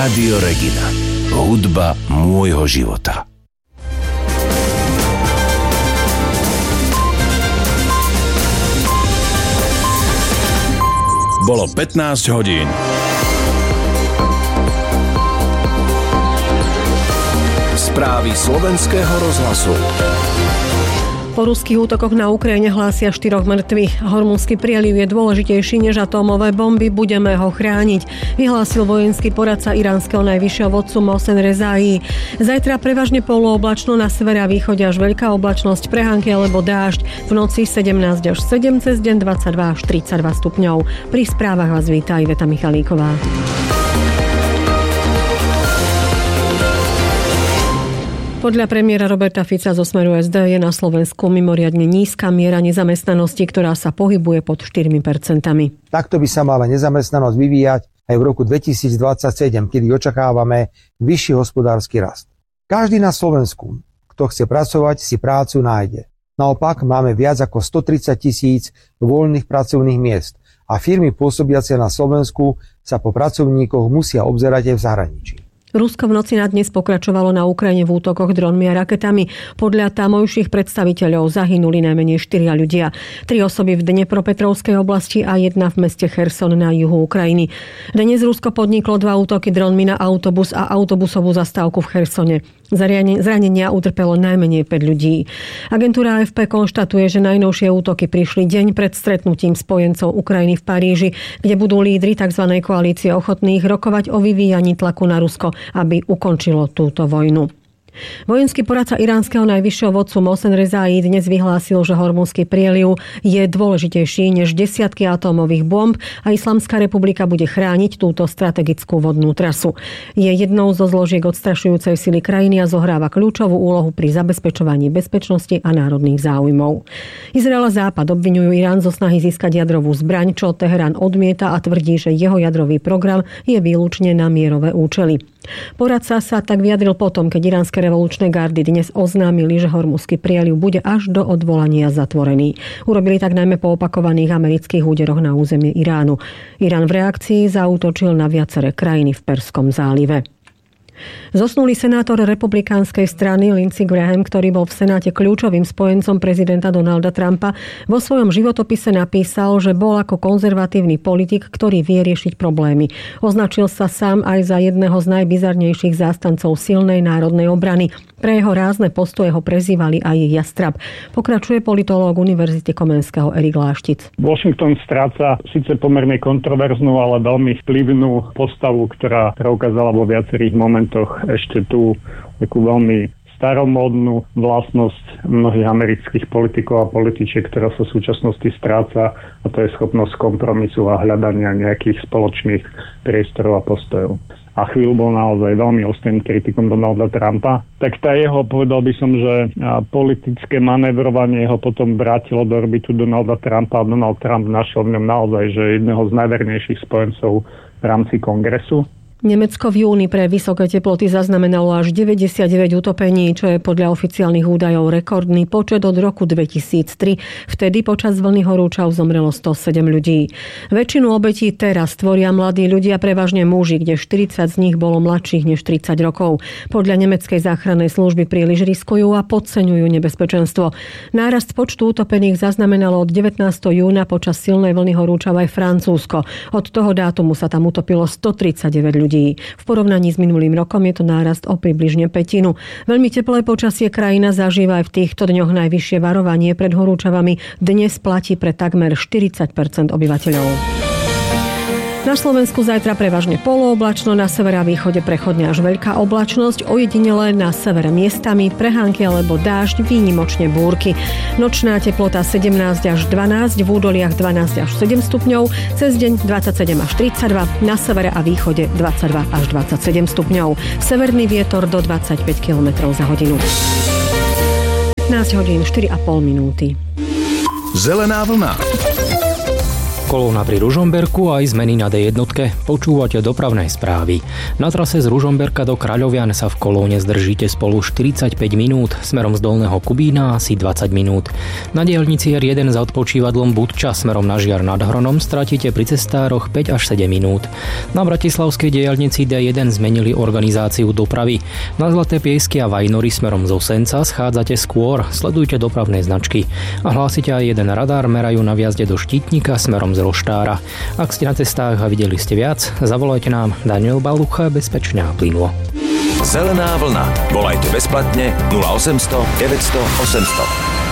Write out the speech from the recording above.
Rádio Regina. Hudba môjho života. Bolo 15 hodín. Správy slovenského rozhlasu. Po ruských útokoch na Ukrajine hlásia 4 mŕtvych. Hormuzský prieliv je dôležitejší než atómové bomby, budeme ho chrániť, vyhlásil vojenský poradca iránskeho najvyššieho vodcu Mohsen Rezai. Zajtra prevažne polooblačno, na severe a východe až veľká oblačnosť, prehánky alebo dážď. V noci 17 až 7, cez deň 22 až 32 stupňov. Pri správach vás víta Iveta Michalíková. Podľa premiéra Roberta Fica zo Smeru SD je na Slovensku mimoriadne nízka miera nezamestnanosti, ktorá sa pohybuje pod 4%. Takto by sa mala nezamestnanosť vyvíjať aj v roku 2027, kedy očakávame vyšší hospodársky rast. Každý na Slovensku, kto chce pracovať, si prácu nájde. Naopak máme viac ako 130 000 voľných pracovných miest a firmy pôsobiace na Slovensku sa po pracovníkoch musia obzerať aj v zahraničí. Rusko v noci na dnes pokračovalo na Ukrajine v útokoch dronmi a raketami. Podľa tamojších predstaviteľov zahynuli najmenej 4 ľudia. 3 osoby v Dnepropetrovskej oblasti a 1 v meste Cherson na juhu Ukrajiny. Dnes Rusko podniklo 2 útoky dronmi na autobus a autobusovú zastávku v Chersone. Zranenia utrpelo najmenej 5 ľudí. Agentúra AFP konštatuje, že najnovšie útoky prišli deň pred stretnutím spojencov Ukrajiny v Paríži, kde budú lídri tzv. Koalície ochotných rokovať o vyvíjaní tlaku na Rusko, aby ukončilo túto vojnu. Vojenský poradca iránskeho najvyššieho vodcu Mohsen Rezai dnes vyhlásil, že Hormuzský prieliv je dôležitejší než desiatky atómových bomb a Islamská republika bude chrániť túto strategickú vodnú trasu. Je jednou zo zložiek odstrašujúcej sily krajiny a zohráva kľúčovú úlohu pri zabezpečovaní bezpečnosti a národných záujmov. Izrael a Západ obviňujú Irán zo snahy získať jadrovú zbraň, čo Teherán odmieta a tvrdí, že jeho jadrový program je výlučne na mierové účely. Poradca sa tak vyjadril potom, keď iránske revolučné gardy dnes oznámili, že Hormuzský prieliv bude až do odvolania zatvorený. Urobili tak najmä po opakovaných amerických úderoch na územie Iránu. Irán v reakcii zaútočil na viaceré krajiny v Perskom zálive. Zosnulý senátor republikánskej strany Lindsey Graham, ktorý bol v Senáte kľúčovým spojencom prezidenta Donalda Trumpa, vo svojom životopise napísal, že bol ako konzervatívny politik, ktorý vie riešiť problémy. Označil sa sám aj za jedného z najbizarnejších zástancov silnej národnej obrany. Pre jeho rázne postoje ho prezývali aj Jastrab. Pokračuje politológ Univerzity Komenského Erik Láštic. Washington stráca síce pomerne kontroverznú, ale veľmi vplyvnú postavu, ktorá preukázala vo viacerých momentoch ešte tú takú veľmi staromódnu vlastnosť mnohých amerických politikov a političiek, ktorá sa v súčasnosti stráca, a to je schopnosť kompromisu a hľadania nejakých spoločných priestorov a postojov. A chvíľu bol naozaj veľmi ostrým kritikom Donalda Trumpa, tak tá jeho, povedal by som, že politické manévrovanie ho potom vrátilo do orbitu Donalda Trumpa a Donald Trump našiel v ňom naozaj, že jedného z najvernejších spojencov v rámci kongresu. Nemecko v júni pre vysoké teploty zaznamenalo až 99 utopení, čo je podľa oficiálnych údajov rekordný počet od roku 2003. Vtedy počas vlny horúčav zomrelo 107 ľudí. Väčšinu obetí teraz tvoria mladí ľudia, prevažne muži, kde 40 z nich bolo mladších než 30 rokov. Podľa nemeckej záchrannej služby príliš riskujú a podceňujú nebezpečenstvo. Nárast počtu utopených zaznamenalo od 19. júna počas silnej vlny horúčav aj Francúzsko. Od toho dátumu sa tam utopilo 139 ľudí. V porovnaní s minulým rokom je to nárast o približne 1/5. Veľmi teplé počasie krajina zažíva aj v týchto dňoch najvyššie varovanie pred horúčavami. Dnes platí pre takmer 40% obyvateľov. Na Slovensku zajtra prevažne polooblačno, na severe a východe prechodne až veľká oblačnosť, ojedinele na severe miestami prehánky alebo dážď, výnimočne búrky. Nočná teplota 17 až 12, v údoliach 12 až 7 stupňov, cez deň 27 až 32, na severe a východe 22 až 27 stupňov. Severný vietor do 25 km za hodinu. 15 hodín 4,5 minúty. Zelená vlna. kolóna pri Ružomberku a aj zmeny na D1. Počúvate dopravné správy. Na trase z Ružomberka do Kráľovian sa v kolóne zdržíte spolu 45 minút, smerom z Dolného Kubína asi 20 minút. Na diaľnici R1 za odpočívadlom Budča smerom na Žiar nad Hronom stratíte pri cestároch 5 až 7 minút. Na bratislavskej diaľnici D1 zmenili organizáciu dopravy. Na Zlaté Piesky a Vajnory smerom zo Senca schádzate skôr, sledujte dopravné značky. A hlásite aj jeden radár, merajú na vjazde do Štítnika smerom z Roštára. Ak ste na cestách a videli ste viac, zavolajte nám. Daniel Balucha, bezpečne a plynulo. Zelená vlna. Volajte bezplatne 0800 900 800.